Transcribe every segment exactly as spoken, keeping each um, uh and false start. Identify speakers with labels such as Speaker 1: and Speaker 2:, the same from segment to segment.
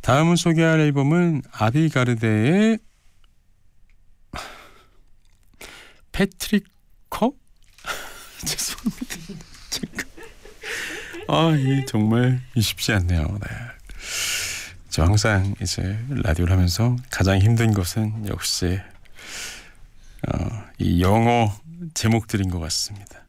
Speaker 1: 다음 소개할 앨범은 아비가르데의 패트리커? 죄송합니다. 잠깐. 아, 이 정말 쉽지 않네요. 네. 저 항상 이제 라디오를 하면서 가장 힘든 것은 역시 어, 이 영어 제목들인 것 같습니다.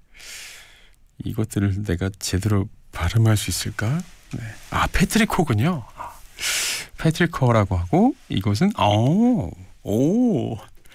Speaker 1: 이것들을 내가 제대로 발음할 수 있을까? 네. 아, 패트리코군요. 패트리코라고 하고 이것은 오, 오.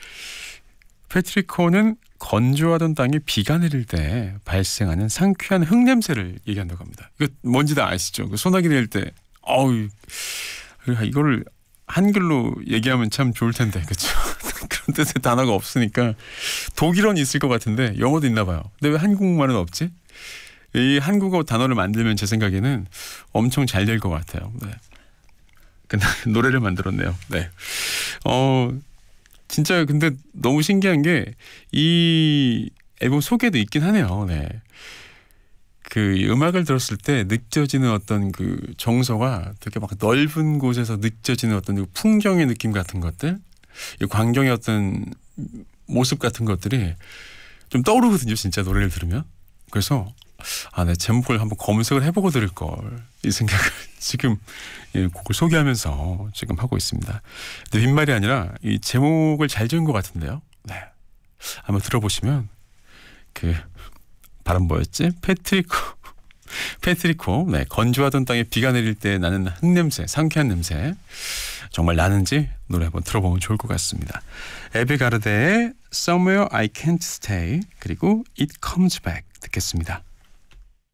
Speaker 1: 패트리코는 건조하던 땅에 비가 내릴 때 발생하는 상쾌한 흙냄새를 얘기한다고 합니다. 이거 뭔지 다 아시죠? 그 소나기 낼 때 어우, 이거를 한글로 얘기하면 참 좋을 텐데, 그렇죠? 그런 뜻의 단어가 없으니까 독일어는 있을 것 같은데 영어도 있나 봐요. 근데 왜 한국말은 없지? 이 한국어 단어를 만들면 제 생각에는 엄청 잘 될 것 같아요. 네. 근데 노래를 만들었네요. 네. 어, 진짜 근데 너무 신기한 게 이 앨범 소개도 있긴 하네요. 네. 그 음악을 들었을 때 느껴지는 어떤 그 정서가 되게 막 넓은 곳에서 느껴지는 어떤 그 풍경의 느낌 같은 것들, 이 광경의 어떤 모습 같은 것들이 좀 떠오르거든요. 진짜 노래를 들으면. 그래서 아, 네, 제목을 한번 검색을 해보고 들을 걸, 이 생각을 지금 이 곡을 소개하면서 지금 하고 있습니다. 근데 빈말이 아니라 이 제목을 잘 지은 것 같은데요. 네, 한번 들어보시면 그 발음 뭐였지? 패트리코. 패트리코. 네, 건조하던 땅에 비가 내릴 때 나는 흙냄새, 상쾌한 냄새 정말 나는지 노래 한번 들어보면 좋을 것 같습니다. 에비가르데의 Somewhere I Can't Stay 그리고 It Comes Back 듣겠습니다.